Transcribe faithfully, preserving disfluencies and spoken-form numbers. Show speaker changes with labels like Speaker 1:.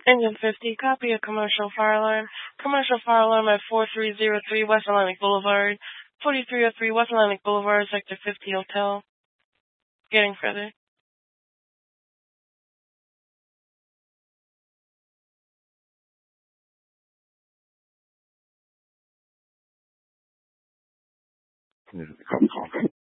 Speaker 1: Engine fifty, copy a commercial fire alarm. Commercial fire alarm at four three zero three West Atlantic Boulevard, forty-three oh three West Atlantic Boulevard, Sector fifty Hotel. Getting further.
Speaker 2: Copy, copy.